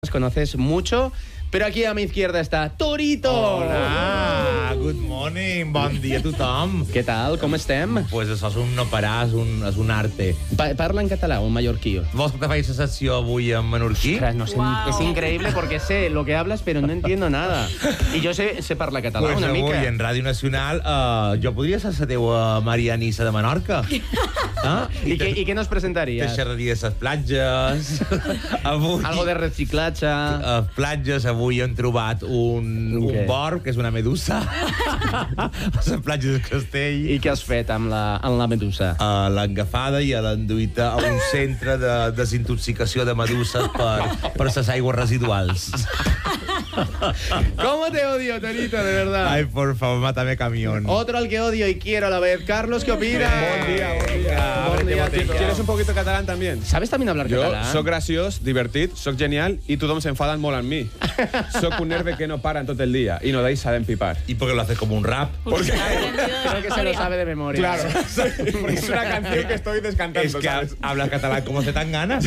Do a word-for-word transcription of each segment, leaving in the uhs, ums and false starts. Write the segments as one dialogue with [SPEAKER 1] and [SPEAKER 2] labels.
[SPEAKER 1] conoces mucho, pero aquí a mi izquierda está Torito.
[SPEAKER 2] Hola, good morning, bon dia a tothom.
[SPEAKER 1] Què tal, com estem?
[SPEAKER 2] Pues això és un no parar, és un, és un arte.
[SPEAKER 1] Pa parla en català o en mallorquí?
[SPEAKER 2] Vols que te faci la sessió avui en menorquí?
[SPEAKER 1] Ostras, no sé, wow. Es increíble porque sé lo que hablas, pero no entiendo nada. Y yo sé, sé parlar català
[SPEAKER 2] pues
[SPEAKER 1] una
[SPEAKER 2] avui,
[SPEAKER 1] mica.
[SPEAKER 2] en Ràdio Nacional, uh, jo podria ser la teua Maria Nissa de Menorca. Ah?
[SPEAKER 1] I, I, què, I què nos presentaries?
[SPEAKER 2] Te xerraria les platges. Avui,
[SPEAKER 1] Algo de reciclatge.
[SPEAKER 2] A platges, avui hem trobat un, un borb, que és una medusa. A les platges del Castell.
[SPEAKER 1] I què has fet amb la, amb la medusa?
[SPEAKER 2] Uh, l'han agafada i l'han duit a un centre de desintoxicació de meduses per, per les aigües residuals.
[SPEAKER 1] ¿Cómo te odio, Torito, de verdad?
[SPEAKER 2] Ay, por favor, mátame camión.
[SPEAKER 1] Otro al que odio y quiero a la vez. Carlos, ¿qué opinas?
[SPEAKER 3] Buen día, buen día.
[SPEAKER 1] Buen día, tío.
[SPEAKER 3] ¿Quieres un poquito catalán también?
[SPEAKER 1] ¿Sabes también hablar
[SPEAKER 3] Jo
[SPEAKER 1] catalán?
[SPEAKER 3] soc graciós, divertit, soc genial i tothom s'enfaden molt amb mi. Soc un nerve que no para en tot el dia y no dais a empipar.
[SPEAKER 2] ¿Y por qué lo haces como un rap?
[SPEAKER 3] Porque
[SPEAKER 1] Creo que se lo sabe de memoria.
[SPEAKER 3] claro, porque es una canción que estoy descantando,
[SPEAKER 2] Es que
[SPEAKER 3] ¿sabes?
[SPEAKER 2] hablas catalán como se tan ganas.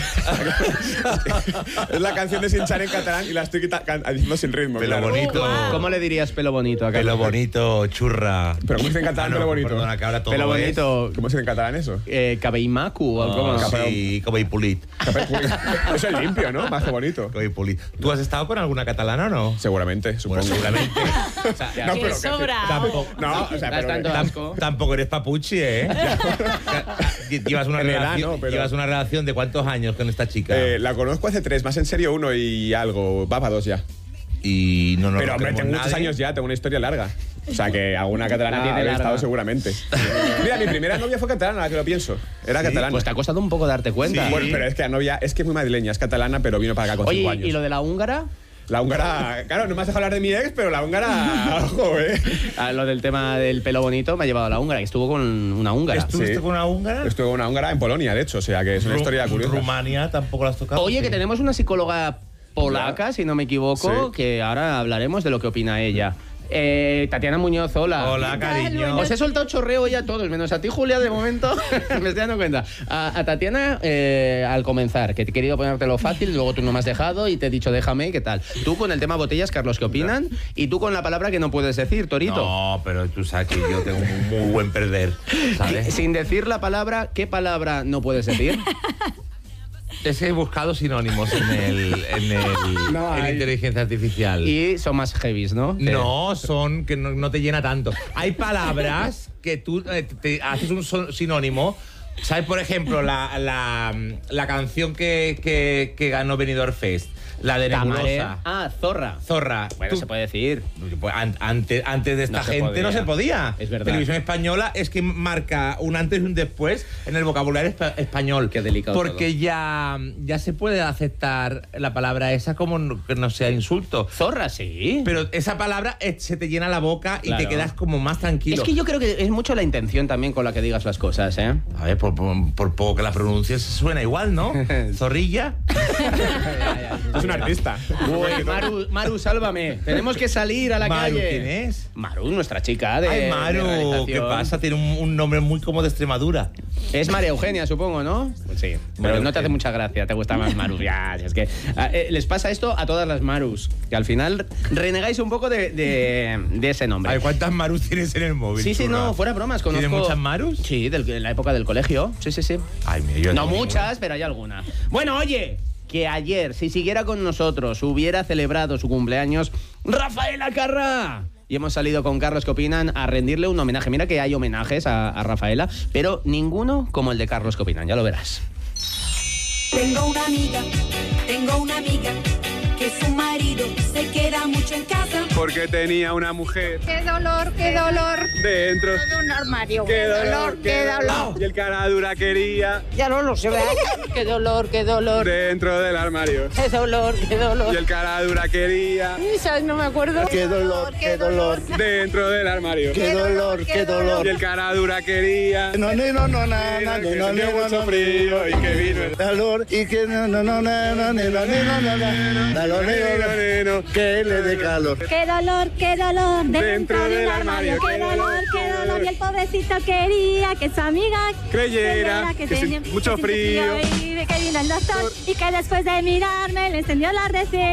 [SPEAKER 3] Es la canción de Sin Chan en catalán y la estoy diciendo sin ritmo.
[SPEAKER 2] Pelo
[SPEAKER 3] claro.
[SPEAKER 2] bonito.
[SPEAKER 1] ¿Cómo, cómo le dirías pelo bonito a Carlos?
[SPEAKER 2] Pelo bonito, churra.
[SPEAKER 3] Pero ¿cómo se dice en catalán
[SPEAKER 2] Ah, no,
[SPEAKER 3] pelo bonito?
[SPEAKER 2] Perdona, que ahora todo
[SPEAKER 1] Pelo
[SPEAKER 2] es-
[SPEAKER 1] bonito.
[SPEAKER 3] ¿Cómo se dice en catalán eso?
[SPEAKER 1] Eh, cabell maco.
[SPEAKER 2] Oh,
[SPEAKER 1] ¿Cómo?
[SPEAKER 2] sí, como y pulit.
[SPEAKER 3] Eso es limpio, ¿no? Más que bonito.
[SPEAKER 2] Como y pulit. ¿Tú has estado con alguna catalana o no?
[SPEAKER 3] Seguramente, supongo.
[SPEAKER 2] Bueno, seguramente. O sea,
[SPEAKER 3] No,
[SPEAKER 4] ¡Qué
[SPEAKER 3] pero que-
[SPEAKER 4] sobrao!
[SPEAKER 2] tampoco,
[SPEAKER 3] No, o sea,
[SPEAKER 1] Das
[SPEAKER 3] pero...
[SPEAKER 1] tanto
[SPEAKER 2] Tam-
[SPEAKER 1] asco.
[SPEAKER 2] tampoco eres papuchi, ¿eh? llevas, una
[SPEAKER 3] En edad,
[SPEAKER 2] relación,
[SPEAKER 3] no, pero-
[SPEAKER 2] llevas una relación de cuántos años con esta chica.
[SPEAKER 3] Eh, la conozco hace tres, más en serio uno y algo. Va para dos ya.
[SPEAKER 2] y no nos
[SPEAKER 3] Pero hombre,
[SPEAKER 2] creemos
[SPEAKER 3] tengo muchos
[SPEAKER 2] nadie.
[SPEAKER 3] años ya, tengo una historia larga. O sea que alguna catalana
[SPEAKER 1] Tiene
[SPEAKER 3] tiene
[SPEAKER 1] larga.
[SPEAKER 3] estado seguramente. Mira, mi primera novia fue catalana, ahora que lo pienso. Era
[SPEAKER 2] Sí,
[SPEAKER 3] catalana.
[SPEAKER 1] Pues te ha costado un poco darte cuenta.
[SPEAKER 2] Sí.
[SPEAKER 3] Bueno, pero es que la novia es que es muy madrileña, es catalana, pero vino para acá con cinco
[SPEAKER 1] Oye,
[SPEAKER 3] años.
[SPEAKER 1] ¿y lo de la húngara?
[SPEAKER 3] La húngara, claro, no me has dejado hablar de mi ex, pero la húngara, ojo, eh.
[SPEAKER 1] Ah, lo del tema del pelo bonito me ha llevado a la húngara, que estuvo con una húngara.
[SPEAKER 2] ¿Estuviste
[SPEAKER 3] Sí.
[SPEAKER 2] con una húngara?
[SPEAKER 3] Estuve con una húngara en Polonia, de hecho, o sea que es una
[SPEAKER 2] Ru-
[SPEAKER 3] historia curiosa.
[SPEAKER 2] Rumania tampoco la has tocado.
[SPEAKER 1] Oye,
[SPEAKER 2] Sí.
[SPEAKER 1] que tenemos una psicóloga polaca, si no me equivoco,
[SPEAKER 3] Sí.
[SPEAKER 1] que ahora hablaremos de lo que opina ella. Eh, Tatiana Muñoz, hola.
[SPEAKER 2] Hola, cariño.
[SPEAKER 1] Os he soltado chorreo ya a todos, menos a ti, Julia, de momento. Me estoy dando cuenta. A, a Tatiana, eh, al comenzar, que he querido ponértelo fácil, luego tú no me has dejado y te he dicho déjame, ¿qué tal? Tú con el tema botellas, Carlos, ¿qué opinan? Y tú con la palabra que no puedes decir, Torito.
[SPEAKER 2] No, pero tú sabes que yo tengo un muy buen perder, ¿sabes?
[SPEAKER 1] Sin decir la palabra, ¿qué palabra no puedes decir?
[SPEAKER 2] Es que he buscado sinónimos en el, en el
[SPEAKER 3] No,
[SPEAKER 2] en
[SPEAKER 3] hay-
[SPEAKER 2] inteligencia artificial.
[SPEAKER 1] Y son más heavies, ¿no?
[SPEAKER 2] No, son que no, no te llena tanto. Hay palabras que tú eh, te haces un son- sinónimo. ¿Sabes, por ejemplo, la, la, la canción que, que, que ganó Benidorm Fest? La de
[SPEAKER 1] Tamaré.
[SPEAKER 2] Nebulosa.
[SPEAKER 1] Ah, zorra.
[SPEAKER 2] Zorra.
[SPEAKER 1] Bueno,
[SPEAKER 2] Tú-
[SPEAKER 1] se puede decir.
[SPEAKER 2] Pues an- antes, antes de esta
[SPEAKER 1] No se
[SPEAKER 2] gente
[SPEAKER 1] podía.
[SPEAKER 2] no se podía.
[SPEAKER 1] Es verdad.
[SPEAKER 2] Televisión Española es que marca un antes y un después en el vocabulario espa- español.
[SPEAKER 1] Qué delicado
[SPEAKER 2] Porque
[SPEAKER 1] todo.
[SPEAKER 2] ya, ya se puede aceptar la palabra esa como no- que no sea insulto.
[SPEAKER 1] Zorra, sí.
[SPEAKER 2] Pero esa palabra eh, se te llena la boca y
[SPEAKER 1] Claro.
[SPEAKER 2] te quedas como más tranquilo.
[SPEAKER 1] Es que yo creo que es mucho la intención también con la que digas las cosas, ¿eh?
[SPEAKER 2] A ver, por, por- por poco que la pronuncies suena igual, ¿no? Zorrilla.
[SPEAKER 3] Es un artista.
[SPEAKER 1] Uy, Maru, Maru, sálvame. Tenemos que salir a la
[SPEAKER 2] Maru,
[SPEAKER 1] calle.
[SPEAKER 2] ¿quién es?
[SPEAKER 1] Maru, nuestra chica de.
[SPEAKER 2] Ay,
[SPEAKER 1] de
[SPEAKER 2] Maru,
[SPEAKER 1] realización.
[SPEAKER 2] ¿qué pasa? Tiene un, un nombre muy como de Extremadura.
[SPEAKER 1] Es María Eugenia, supongo, ¿no? Pues sí. Pero
[SPEAKER 2] María
[SPEAKER 1] no te hace
[SPEAKER 2] Eugenia.
[SPEAKER 1] mucha gracia, te gusta más Maru. Ya, si es que. ah, eh, les pasa esto a todas las Marus, que al final renegáis un poco de, de, de ese nombre.
[SPEAKER 2] A ver, ¿cuántas Marus tienes en el móvil?
[SPEAKER 1] Sí, sí,
[SPEAKER 2] churra?
[SPEAKER 1] no, fuera bromas, conozco.
[SPEAKER 2] ¿Tienes muchas Marus?
[SPEAKER 1] Sí, del- de la época del colegio. Sí, sí, sí.
[SPEAKER 2] Ay, mira, yo
[SPEAKER 1] No
[SPEAKER 2] tengo
[SPEAKER 1] muchas, pero hay alguna. Bueno, oye, que ayer, si siguiera con nosotros, hubiera celebrado su cumpleaños Rafaela Carrà. Y hemos salido con Carlos, ¿qué opinan? A rendirle un homenaje. Mira que hay homenajes a, a Rafaela, pero ninguno como el de Carlos, ¿qué opinan? Ya lo verás.
[SPEAKER 4] Tengo una amiga, tengo una amiga que su marido se queda mucho en casa.
[SPEAKER 3] Porque tenía una mujer
[SPEAKER 5] Qué dolor, qué dolor.
[SPEAKER 3] dentro.
[SPEAKER 5] De un armario.
[SPEAKER 3] Qué dolor,
[SPEAKER 5] qué dolor.
[SPEAKER 3] Y el cara dura quería
[SPEAKER 5] Ya no lo sé, ¿verdad? Qué dolor, qué dolor.
[SPEAKER 3] dentro del armario.
[SPEAKER 5] Qué dolor, qué
[SPEAKER 3] Y
[SPEAKER 5] dolor.
[SPEAKER 3] el cara dura quería
[SPEAKER 5] ¿Sabes? No me acuerdo. Qué dolor, qué dolor.
[SPEAKER 3] dentro del armario.
[SPEAKER 5] Qué dolor, qué dolor.
[SPEAKER 3] Y el cara dura quería
[SPEAKER 6] No, no, no, no, na,
[SPEAKER 3] que
[SPEAKER 6] na,
[SPEAKER 3] se
[SPEAKER 6] no,
[SPEAKER 3] dio
[SPEAKER 6] no,
[SPEAKER 3] mucho
[SPEAKER 6] no,
[SPEAKER 3] frío y que vino el
[SPEAKER 6] calor y que no, no, no, na, na, na, na, na, na, na, na, na, na, na, na, na, que le dé calor.
[SPEAKER 5] Qué
[SPEAKER 7] dolor, qué dolor. Dentro,
[SPEAKER 3] Dentro
[SPEAKER 7] de
[SPEAKER 3] del
[SPEAKER 7] un armario,
[SPEAKER 3] armario,
[SPEAKER 7] qué dolor, qué dolor. Y el pobrecito quería que su amiga
[SPEAKER 3] Creyera que
[SPEAKER 7] tenía
[SPEAKER 3] sin- mucho
[SPEAKER 7] que
[SPEAKER 3] frío.
[SPEAKER 7] Y que vino el doctor y que después de mirarme le encendió la receta.